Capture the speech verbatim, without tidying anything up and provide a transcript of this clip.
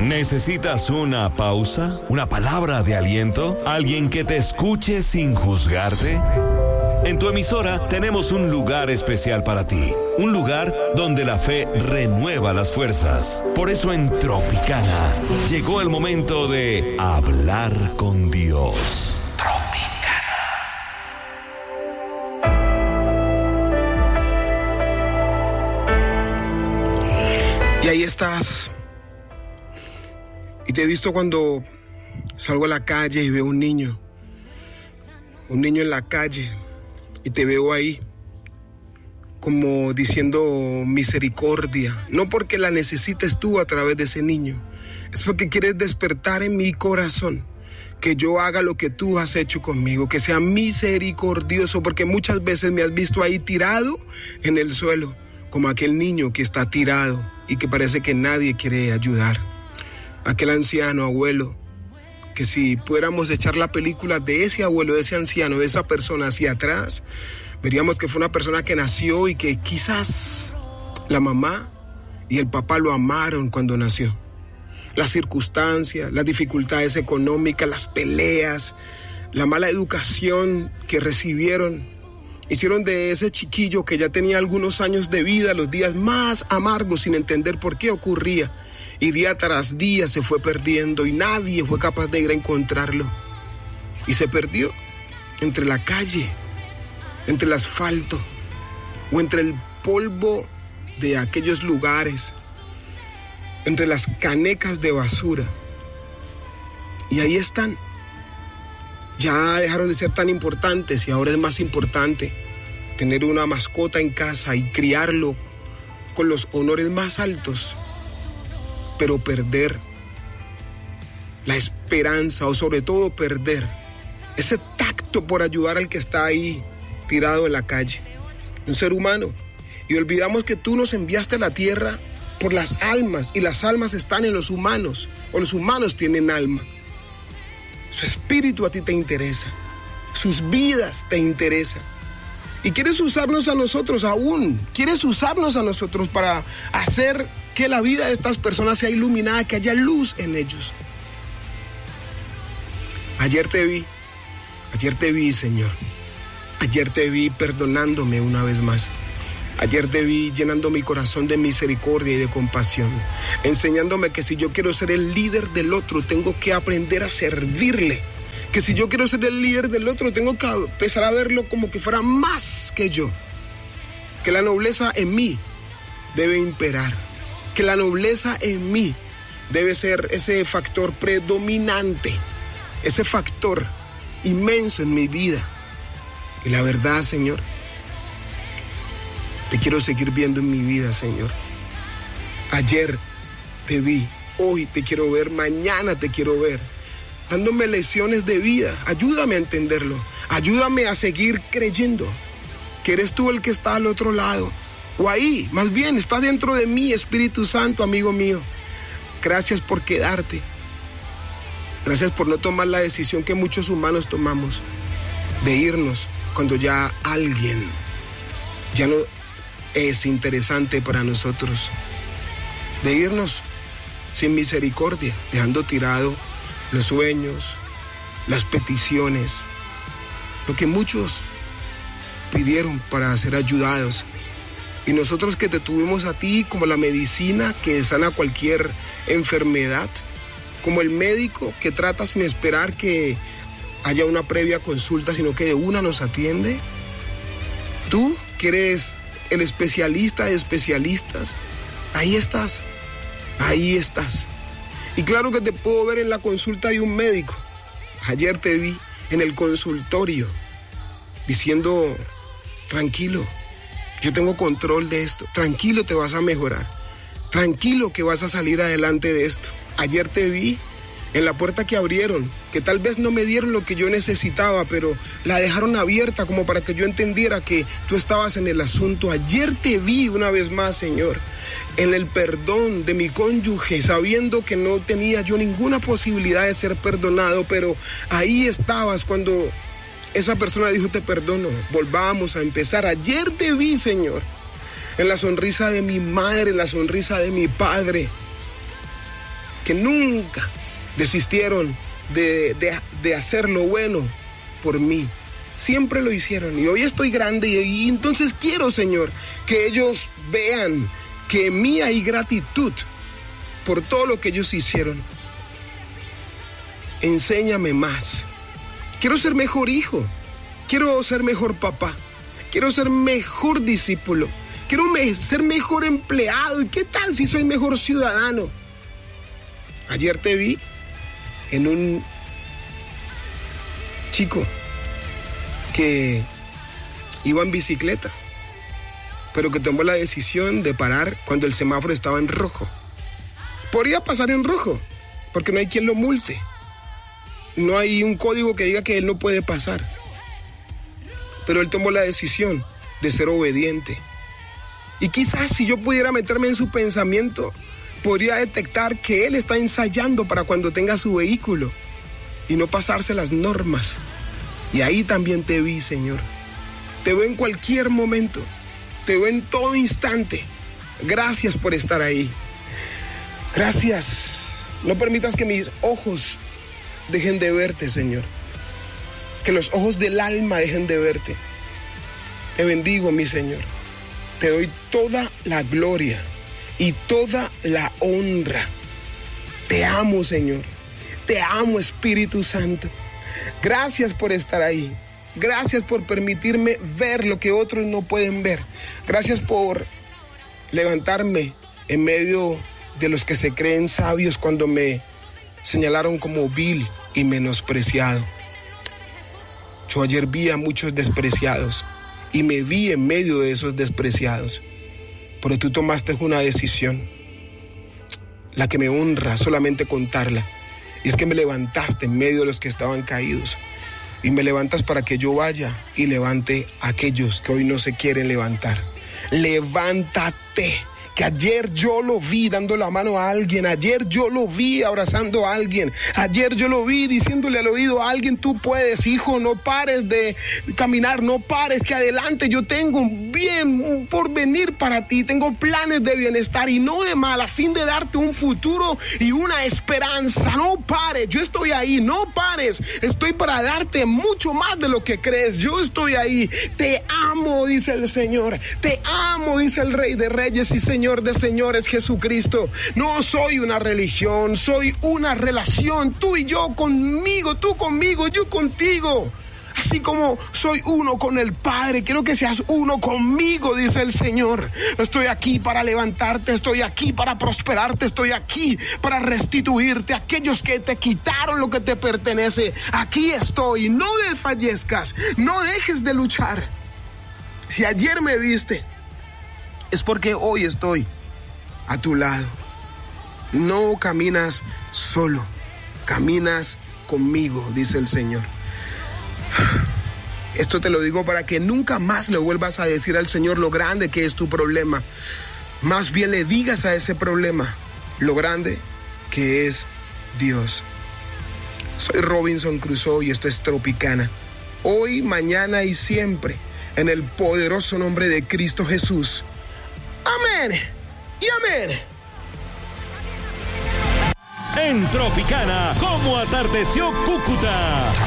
¿Necesitas una pausa? ¿Una palabra de aliento? ¿Alguien que te escuche sin juzgarte? En tu emisora tenemos un lugar especial para ti. Un lugar donde la fe renueva las fuerzas. Por eso en Tropicana llegó el momento de hablar con Dios. Y ahí estás. Y te he visto cuando salgo a la calle y veo un niño. Un niño en la calle. Y te veo ahí como diciendo misericordia. No porque la necesites tú a través de ese niño. Es porque quieres despertar en mi corazón que yo haga lo que tú has hecho conmigo. Que sea misericordioso. Porque muchas veces me has visto ahí tirado en el suelo. Como aquel niño que está tirado y que parece que nadie quiere ayudar. Aquel anciano, abuelo, que si pudiéramos echar la película de ese abuelo, de ese anciano, de esa persona hacia atrás, veríamos que fue una persona que nació y que quizás la mamá y el papá lo amaron cuando nació. Las circunstancias, las dificultades económicas, las peleas, la mala educación que recibieron, hicieron de ese chiquillo que ya tenía algunos años de vida los días más amargos sin entender por qué ocurría. Y día tras día se fue perdiendo y nadie fue capaz de ir a encontrarlo. Y se perdió entre la calle, entre el asfalto o entre el polvo de aquellos lugares, entre las canecas de basura. Y ahí están. Ya dejaron de ser tan importantes y ahora es más importante tener una mascota en casa y criarlo con los honores más altos, pero perder la esperanza o sobre todo perder ese tacto por ayudar al que está ahí tirado en la calle, un ser humano. Y olvidamos que tú nos enviaste a la tierra por las almas y las almas están en los humanos o los humanos tienen alma. Su espíritu a ti te interesa, sus vidas te interesan. Y quieres usarnos a nosotros aún, quieres usarnos a nosotros para hacer que la vida de estas personas sea iluminada, que haya luz en ellos. Ayer te vi, ayer te vi, Señor. Ayer te vi perdonándome una vez más. Ayer te vi llenando mi corazón de misericordia y de compasión, enseñándome que si yo quiero ser el líder del otro, tengo que aprender a servirle. Que si yo quiero ser el líder del otro, tengo que empezar a verlo como que fuera más que yo. Que la nobleza en mí debe imperar. Que la nobleza en mí debe ser ese factor predominante, ese factor inmenso en mi vida. Y la verdad, Señor, te quiero seguir viendo en mi vida, Señor. Ayer te vi, hoy te quiero ver, mañana te quiero ver, dándome lecciones de vida. Ayúdame a entenderlo, ayúdame a seguir creyendo que eres tú el que está al otro lado, o ahí, más bien, está dentro de mí, Espíritu Santo, amigo mío. Gracias por quedarte. Gracias por no tomar la decisión que muchos humanos tomamos, de irnos cuando ya alguien ya no es interesante para nosotros, de irnos sin misericordia, dejando tirado los sueños, las peticiones, lo que muchos pidieron para ser ayudados. Y nosotros que te tuvimos a ti como la medicina que sana cualquier enfermedad, como el médico que trata sin esperar que haya una previa consulta, sino que de una nos atiende. Tú que eres el especialista de especialistas, ahí estás, ahí estás. Y claro que te puedo ver en la consulta de un médico. Ayer te vi en el consultorio diciendo, tranquilo, yo tengo control de esto, tranquilo, te vas a mejorar, tranquilo que vas a salir adelante de esto. Ayer te vi en la puerta que abrieron, que tal vez no me dieron lo que yo necesitaba, pero la dejaron abierta como para que yo entendiera que tú estabas en el asunto. Ayer te vi una vez más, Señor, en el perdón de mi cónyuge, sabiendo que no tenía yo ninguna posibilidad de ser perdonado, pero ahí estabas cuando esa persona dijo, te perdono, volvamos a empezar. Ayer te vi, Señor, en la sonrisa de mi madre, en la sonrisa de mi padre. que nunca desistieron de, de, de hacer lo bueno por mí. Siempre lo hicieron y hoy estoy grande y, y entonces quiero, Señor, que ellos vean que en mí hay gratitud por todo lo que ellos hicieron. Enséñame más. Quiero ser mejor hijo, quiero ser mejor papá, quiero ser mejor discípulo, quiero me- ser mejor empleado. ¿Y qué tal si soy mejor ciudadano? Ayer te vi en un chico que iba en bicicleta, pero que tomó la decisión de parar cuando el semáforo estaba en rojo. Podría pasar en rojo, porque no hay quien lo multe. No hay un código que diga que él no puede pasar. Pero él tomó la decisión de ser obediente. Y quizás si yo pudiera meterme en su pensamiento, podría detectar que él está ensayando para cuando tenga su vehículo y no pasarse las normas. Y ahí también te vi, Señor. Te veo en cualquier momento. Te veo en todo instante. Gracias por estar ahí. Gracias. No permitas que mis ojos dejen de verte, Señor. Que los ojos del alma dejen de verte. Te bendigo, mi Señor. Te doy toda la gloria y toda la honra. Te amo, Señor. Te amo, Espíritu Santo. Gracias por estar ahí. Gracias por permitirme ver lo que otros no pueden ver. Gracias por levantarme en medio de los que se creen sabios cuando me señalaron como vil y menospreciado. Yo ayer vi a muchos despreciados y me vi en medio de esos despreciados. Pero tú tomaste una decisión, la que me honra solamente contarla. Y es que me levantaste en medio de los que estaban caídos. Y me levantas para que yo vaya y levante a aquellos que hoy no se quieren levantar. Levántate. Que ayer yo lo vi dando la mano a alguien, ayer yo lo vi abrazando a alguien, ayer yo lo vi diciéndole al oído a alguien: tú puedes, hijo, no pares de caminar, no pares, que adelante yo tengo un bien, un porvenir para ti, tengo planes de bienestar y no de mal, a fin de darte un futuro y una esperanza. No pares, yo estoy ahí, no pares, estoy para darte mucho más de lo que crees, yo estoy ahí. Te amo, dice el Señor, te amo, dice el Rey de Reyes y Señor de señores, Jesucristo. No soy una religión, soy una relación, tú y yo conmigo, tú conmigo, yo contigo. Así como soy uno con el Padre, quiero que seas uno conmigo, dice el Señor. Estoy aquí para levantarte, estoy aquí para prosperarte, estoy aquí para restituirte a aquellos que te quitaron lo que te pertenece. Aquí estoy, no desfallezcas, no dejes de luchar. Si ayer me viste, es porque hoy estoy a tu lado. No caminas solo, caminas conmigo, dice el Señor. Esto te lo digo para que nunca más le vuelvas a decir al Señor lo grande que es tu problema. Más bien le digas a ese problema lo grande que es Dios. Soy Robinson Crusoe y esto es Tropicana. Hoy, mañana y siempre, en el poderoso nombre de Cristo Jesús. Amén y amén. En Tropicana, como atardeció Cúcuta.